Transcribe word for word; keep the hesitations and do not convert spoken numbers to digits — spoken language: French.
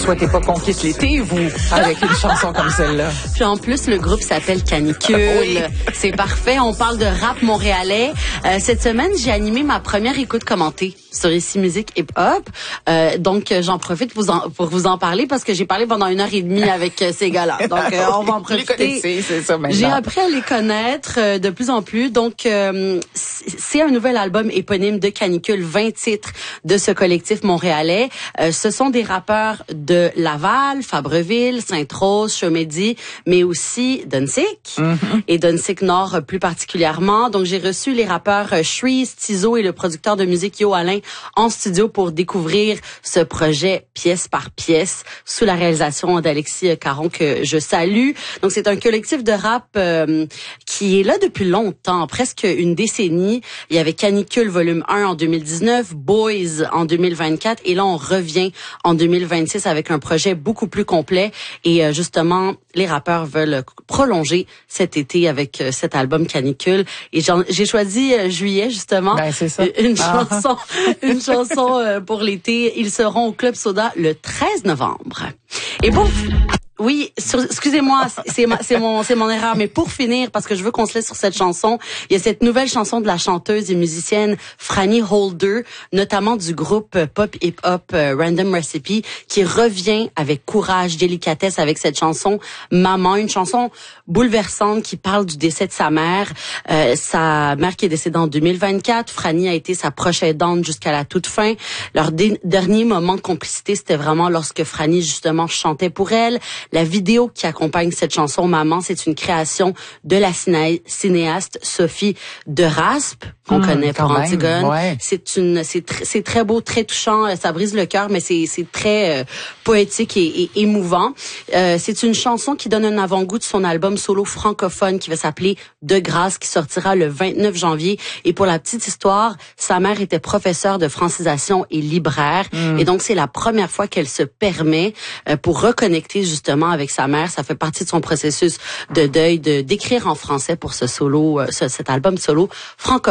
souhaitez pas qu'on quitte l'été, vous, avec une chanson comme celle-là. Puis en plus, le groupe s'appelle Canicule. Oui. C'est parfait. On parle de rap montréalais. Euh, cette semaine, j'ai animé ma première écoute commentée sur Ici Musique Hip Hop. Euh, donc, j'en profite pour vous en, pour vous en parler parce que j'ai parlé pendant une heure et demie avec euh, ces gars-là. Donc, euh, on va en profiter. C'est ça maintenant. J'ai appris à les connaître euh, de plus en plus. Donc, euh, c'est un nouvel album éponyme de Canicule, vingt titres de ce collectif montréalais. Euh, ce sont des rappeurs de Laval, Fabreville, Sainte-Rose, Chomedey, mais aussi Dunsink mm-hmm. et Dunsink Nord plus particulièrement. Donc, j'ai reçu les rappeurs euh, Shreeze, Tizo et le producteur de musique Yo Alain en studio pour découvrir ce projet pièce par pièce sous la réalisation d'Alexis Caron que je salue. Donc, c'est un collectif de rap euh, qui est là depuis longtemps, presque une décennie. Il y avait Canicule volume un en deux mille dix-neuf, Boys en deux mille vingt-quatre et là, on revient en deux mille vingt-six avec un projet beaucoup plus complet et euh, justement, les rappeurs veulent prolonger cet été avec euh, cet album Canicule et j'ai choisi euh, juillet justement ben, c'est ça. une ah. chanson une chanson euh, pour l'été. Ils seront au Club Soda le treize novembre. Et bon, oui, sur, excusez-moi, c'est c'est mon c'est mon erreur, mais pour finir, parce que je veux qu'on se laisse sur cette chanson, il y a cette nouvelle chanson de la chanteuse et musicienne Franny Holder, notamment du groupe pop hip hop euh, Random Recipe, qui revient avec courage, délicatesse avec cette chanson Maman, une chanson bouleversante qui parle du décès de sa mère, euh, sa mère qui est décédée en deux mille vingt-quatre. Franny a été sa proche aidante jusqu'à la toute fin. Leur dé- dernier moment de complicité, c'était vraiment lorsque Franny justement chantait pour elle. La vidéo qui accompagne cette chanson Maman, c'est une création de la ciné- cinéaste Sophie de Raspe, qu'on mmh, connaît pour Antigone. Ouais. C'est une, c'est, tr- c'est très beau, très touchant. Ça brise le cœur, mais c'est, c'est très euh, poétique et, et émouvant. Euh, c'est une chanson qui donne un avant-goût de son album solo francophone qui va s'appeler De Grâce, qui sortira le vingt-neuf janvier. Et pour la petite histoire, sa mère était professeure de francisation et libraire, mmh. et donc c'est la première fois qu'elle se permet euh, pour reconnecter justement avec sa mère. Ça fait partie de son processus de deuil de d'écrire en français pour ce solo, euh, ce, cet album solo francophone.